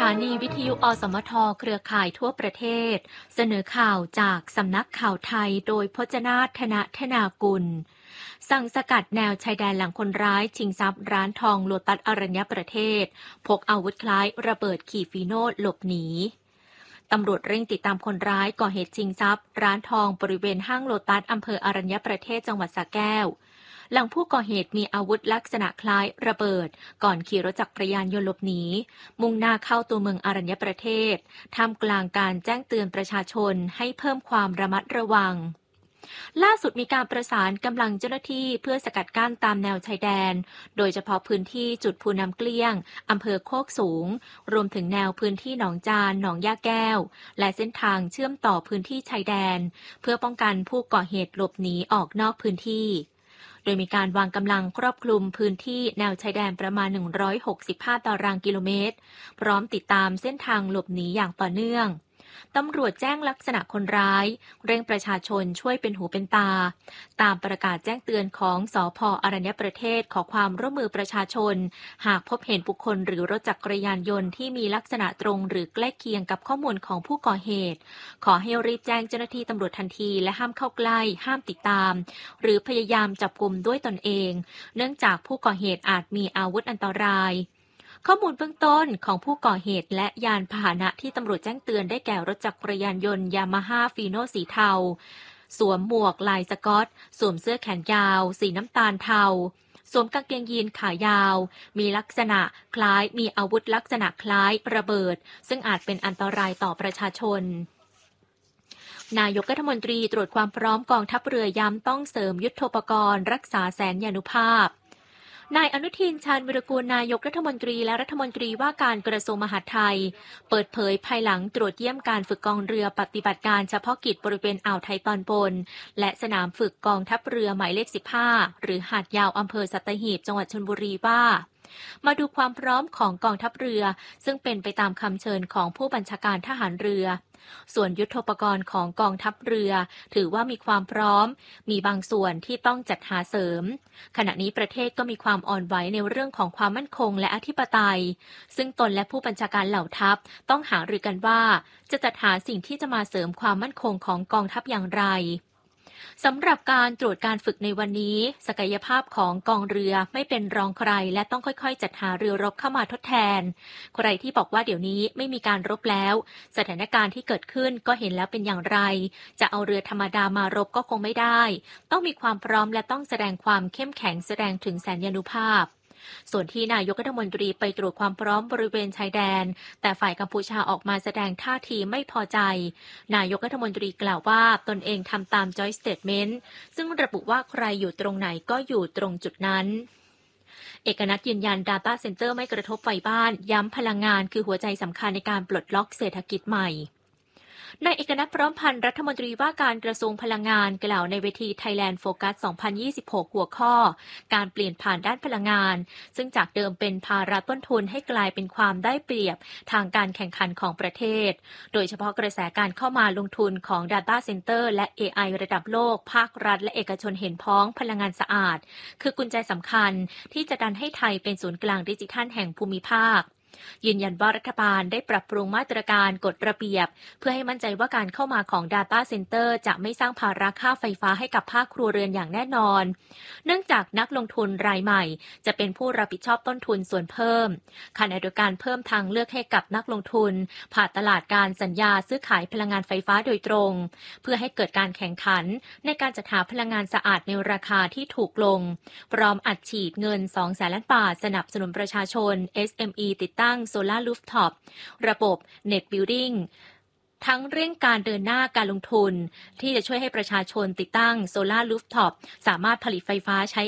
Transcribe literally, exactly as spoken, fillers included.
านีวิทยุอสมทเครือข่ายทั่วประเทศเสนอข่าวจากสำนักข่าวไทยโดยพจนาถ ธนธนากุลสั่งสกัดแนวชายแดนหลังคนร้ายชิงทรัพย์ร้านทองโลตัสอรัญญประเทศพกอาวุธคล้ายระเบิดขี่ฟีโน่หลบหนีตำรวจเร่งติดตามคนร้ายก่อเหตุชิงทรัพย์ร้านทองบริเวณห้างโลตัสอำเภออรัญญประเทศจังหวัดสระแก้วหลังผู้ก่อเหตุมีอาวุธลักษณะคล้ายระเบิดก่อนขี่รถจักรยานยนต์หลบหนีมุ่งหน้าเข้าตัวเมืองอรัญญประเทศท่ามกลางการแจ้งเตือนประชาชนให้เพิ่มความระมัดระวังล่าสุดมีการประสานกำลังเจ้าหน้าที่เพื่อสกัดกั้นตามแนวชายแดนโดยเฉพาะพื้นที่จุดภูน้ำเกลี้ยงอำเภอโคกสูงรวมถึงแนวพื้นที่หนองจานหนองย่าแก้วและเส้นทางเชื่อมต่อพื้นที่ชายแดนเพื่อป้องกันผู้ก่อเหตุหลบหนีออกนอกพื้นที่โดยมีการวางกำลังครอบคลุมพื้นที่แนวชายแดนประมาณหนึ่งร้อยหกสิบห้าตารางกิโลเมตรพร้อมติดตามเส้นทางหลบหนีอย่างต่อเนื่องตำรวจแจ้งลักษณะคนร้ายเร่งประชาชนช่วยเป็นหูเป็นตาตามประกาศแจ้งเตือนของสภ.อรัญญประเทศขอความร่วมมือประชาชนหากพบเห็นบุคคลหรือรถจักรยานยนต์ที่มีลักษณะตรงหรือใกล้เคียงกับข้อมูลของผู้ก่อเหตุขอให้รีบแจ้งเจ้าหน้าที่ตำรวจทันทีและห้ามเข้าใกล้ห้ามติดตามหรือพยายามจับกุมด้วยตนเองเนื่องจากผู้ก่อเหตุอาจมีอาวุธอันตรายข้อมูลเบื้องต้นของผู้ก่อเหตุและยานพาหนะที่ตำรวจแจ้งเตือนได้แก่รถจักรยานยนต์ยามาฮ่าฟีโน่สีเทาสวมหมวกลายสก๊อตสวมเสื้อแขนยาวสีน้ำตาลเทาสวมกางเกงยีนขายาวมีลักษณะคล้ายมีอาวุธลักษณะคล้ายระเบิดซึ่งอาจเป็นอันตรายต่อประชาชนนายกรัฐมนตรีตรวจความพร้อมกองทัพเรือย้ำต้องเสริมยุทโธปกรณ์รักษาแสนยานุภาพนายอนุทินชาญวิรากูลนายกรัฐมนตรีและรัฐมนตรีว่าการกระทรวงมหาดไทยเปิดเผยภายหลังตรวจเยี่ยมการฝึกกองเรือปฏิบัติการเฉพาะกิจบริเวณอ่าวไทยตอนบนและสนามฝึกกองทัพเรือหมายเลขสิบห้าหรือหาดยาวอำเภอสัตหีบจังหวัดชลบุรีว่ามาดูความพร้อมของกองทัพเรือซึ่งเป็นไปตามคำเชิญของผู้บัญชาการทหารเรือส่วนยุทโธปกรณ์ของกองทัพเรือถือว่ามีความพร้อมมีบางส่วนที่ต้องจัดหาเสริมขณะนี้ประเทศก็มีความอ่อนไหวในเรื่องของความมั่นคงและอธิปไตยซึ่งตนและผู้บัญชาการเหล่าทัพต้องหารือกันว่าจะจัดหาสิ่งที่จะมาเสริมความมั่นคงของกองทัพอย่างไรสำหรับการตรวจการฝึกในวันนี้ศักยภาพของกองเรือไม่เป็นรองใครและต้องค่อยๆจัดหาเรือรบเข้ามาทดแทนใครที่บอกว่าเดี๋ยวนี้ไม่มีการรบแล้วสถานการณ์ที่เกิดขึ้นก็เห็นแล้วเป็นอย่างไรจะเอาเรือธรรมดามารบก็คงไม่ได้ต้องมีความพร้อมและต้องแสดงความเข้มแข็งแสดงถึงแสนยานุภาพส่วนที่นายกรัฐมนตรีไปตรวจความพร้อมบริเวณชายแดนแต่ฝ่ายกัมพูชาออกมาแสดงท่าทีไม่พอใจนายกรัฐมนตรีกล่าวว่าตนเองทำตาม Joint Statement ซึ่งระบุว่าใครอยู่ตรงไหนก็อยู่ตรงจุดนั้นเอกนัทยืนยัน Data Center ไม่กระทบไฟบ้านย้ำพลังงานคือหัวใจสำคัญในการปลดล็อกเศรษฐกิจใหม่นายเอกนัทพร้อมพันธ์รัฐมนตรีว่าการกระทรวงพลังงานกล่าวในเวที Thailand Focus สองพันยี่สิบหก หัวข้อการเปลี่ยนผ่านด้านพลังงานซึ่งจากเดิมเป็นภาระต้นทุนให้กลายเป็นความได้เปรียบทางการแข่งขันของประเทศโดยเฉพาะกระแสการเข้ามาลงทุนของ Data Center และ เอ ไอ ระดับโลกภาครัฐและเอกชนเห็นพ้องพลังงานสะอาดคือกุญแจสำคัญที่จะดันให้ไทยเป็นศูนย์กลางดิจิทัลแห่งภูมิภาคยืนยันว่ารัฐบาลได้ปรับปรุงมาตรการกฎระเบียบเพื่อให้มั่นใจว่าการเข้ามาของ Data Center จะไม่สร้างภาระค่าไฟฟ้าให้กับภาคครัวเรือนอย่างแน่นอนเนื่องจากนักลงทุนรายใหม่จะเป็นผู้รับผิดชอบต้นทุนส่วนเพิ่มขณะเดียวกันเพิ่มทางเลือกให้กับนักลงทุนผ่านตลาดการสัญญาซื้อขายพลังงานไฟฟ้าโดยตรงเพื่อให้เกิดการแข่งขันในการจัดหาพลังงานสะอาดในราคาที่ถูกลงพร้อมอัดฉีดเงินสองแสนล้านบาทสนับสนุนประชาชน เอส เอ็ม อี ติดตั้งโซลาร์รูฟท็อประบบ Net Building ทั้งเร่งการเดินหน้าการลงทุนที่จะช่วยให้ประชาชนติดตั้งโซลาร์รูฟท็อปสามารถผลิตไฟฟ้าใช้